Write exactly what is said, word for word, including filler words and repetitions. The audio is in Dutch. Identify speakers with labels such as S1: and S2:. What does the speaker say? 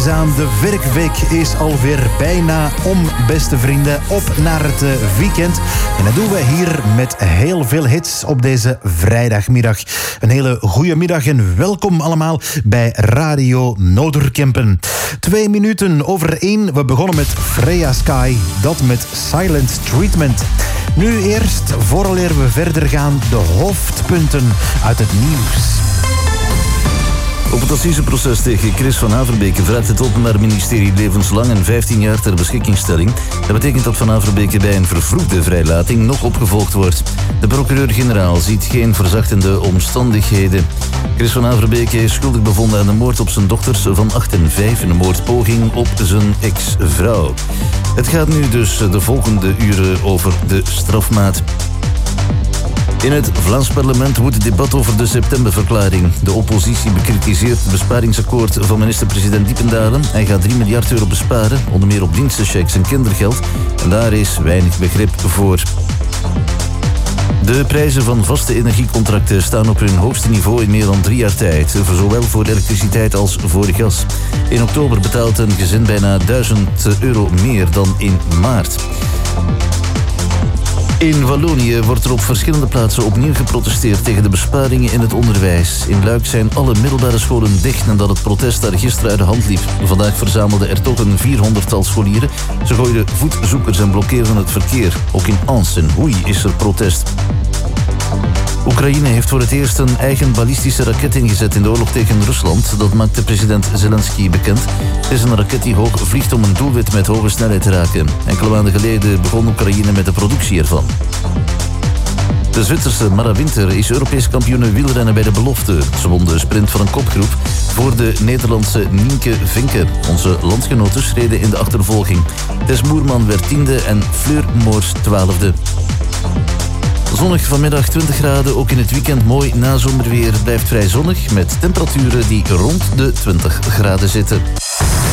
S1: Stilaan, de werkweek is alweer bijna om, beste vrienden. Op naar het weekend. En dat doen we hier met heel veel hits op deze vrijdagmiddag. Een hele goede middag en welkom allemaal bij Radio Noorderkempen. Twee minuten over één. We begonnen met Freya Sky. Dat met Silent Treatment. Nu eerst, vooraleer we verder gaan, de hoofdpunten uit het nieuws.
S2: Op het assiseproces tegen Chris van Averbeke vraagt het Openbaar Ministerie levenslang en vijftien jaar ter beschikkingstelling. Dat betekent dat Van Averbeke bij een vervroegde vrijlating nog opgevolgd wordt. De procureur-generaal ziet geen verzachtende omstandigheden. Chris van Averbeke is schuldig bevonden aan de moord op zijn dochters van acht en vijf en een moordpoging op zijn ex-vrouw. Het gaat nu dus de volgende uren over de strafmaat. In het Vlaams parlement woedt het debat over de septemberverklaring. De oppositie bekritiseert het besparingsakkoord van minister-president Diependalen. Hij gaat drie miljard euro besparen, onder meer op dienstenchecks en kindergeld. En daar is weinig begrip voor. De prijzen van vaste energiecontracten staan op hun hoogste niveau in meer dan drie jaar tijd. Zowel voor elektriciteit als voor gas. In oktober betaalt een gezin bijna duizend euro meer dan in maart. In Wallonië wordt er op verschillende plaatsen opnieuw geprotesteerd tegen de besparingen in het onderwijs. In Luik zijn alle middelbare scholen dicht nadat het protest daar gisteren uit de hand liep. Vandaag verzamelden er toch een vierhonderdtal scholieren. Ze gooiden voetzoekers en blokkeerden het verkeer. Ook in Ans en Hoei is er protest. Oekraïne heeft voor het eerst een eigen ballistische raket ingezet in de oorlog tegen Rusland. Dat maakte president Zelensky bekend. Het is een raket die hoog vliegt om een doelwit met hoge snelheid te raken. Enkele maanden geleden begon Oekraïne met de productie ervan. De Zwitserse Mara Winter is Europees kampioen wielrennen bij de belofte. Ze won de sprint van een kopgroep voor de Nederlandse Nienke Vinke. Onze landgenoten reden in de achtervolging. Tess Moerman werd tiende en Fleur Moors twaalfde. Zonnig vanmiddag twintig graden, ook in het weekend mooi nazomerweer. Blijft vrij zonnig met temperaturen die rond de twintig graden zitten.